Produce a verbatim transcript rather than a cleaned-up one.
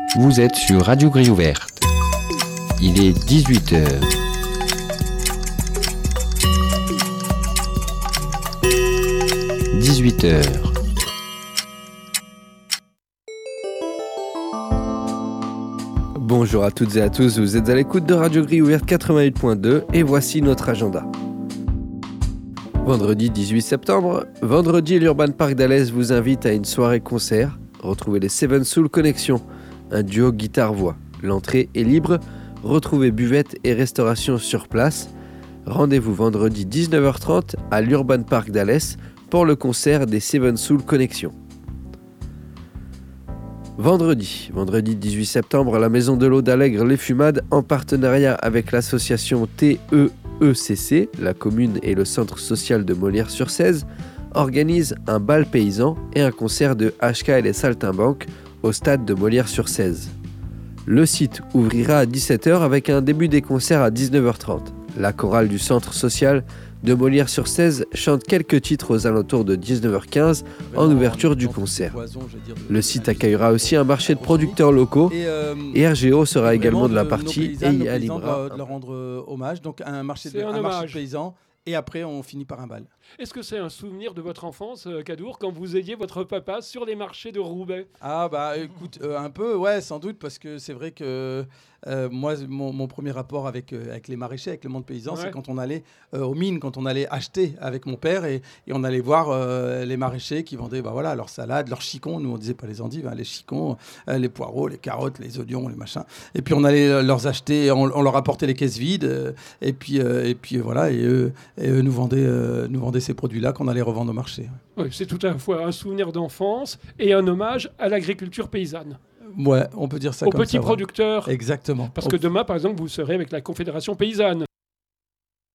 Vous êtes sur Radio Grille Ouverte. Il est dix-huit heures. dix-huit heures. Bonjour à toutes et à tous, vous êtes à l'écoute de Radio Grille Ouverte quatre-vingt-huit point deux et voici notre agenda. Vendredi dix-huit septembre, vendredi l'Urban Park d'Alès vous invite à une soirée concert. Retrouvez les Seven Soul Connection, un duo guitare-voix. L'entrée est libre, retrouvez buvette et restauration sur place. Rendez-vous vendredi dix-neuf heures trente à l'Urban Park d'Alès pour le concert des Seven Soul Connection. Vendredi, vendredi dix-huit septembre, à la Maison de l'Eau d'Allègre Les Fumades, en partenariat avec l'association T E E C C, la commune et le centre social de Molières-sur-Cèze, organise un bal paysan et un concert de H K et les Saltimbanques au stade de Molières-sur-Cèze. Le site ouvrira à dix-sept heures avec un début des concerts à dix-neuf heures trente. La chorale du centre social de Molières-sur-Cèze chante quelques titres aux alentours de dix-neuf heures quinze en ouverture du concert. Le site accueillera aussi un marché de producteurs locaux et R G O sera également de la partie et y animera. De leur rendre hommage, donc un marché de, un un marché hommage. de paysans et après on finit par un bal. Est-ce que c'est un souvenir de votre enfance, euh, Kadour, quand vous aidiez votre papa sur les marchés de Roubaix ? Ah bah écoute, euh, un peu, ouais, sans doute, parce que c'est vrai que euh, moi, mon, mon premier rapport avec, euh, avec les maraîchers, avec le monde paysan, Ouais. c'est quand on allait euh, aux mines, quand on allait acheter avec mon père et, et on allait voir euh, les maraîchers qui vendaient bah, voilà, leurs salades, leurs chicons, nous on disait pas les endives, hein, les chicons, euh, les poireaux, les carottes, les oignons, les machins. Et puis on allait euh, leur acheter, on, on leur apportait les caisses vides euh, et, puis, euh, et puis voilà, et eux, et eux nous, vendaient, euh, nous vendaient ces produits-là qu'on allait revendre au marché. Oui, c'est tout à la fois un souvenir d'enfance et un hommage à l'agriculture paysanne, Ouais, on peut dire ça aux comme petits ça. Ouais. producteurs. Exactement. Parce que demain, par exemple, vous serez avec la Confédération paysanne.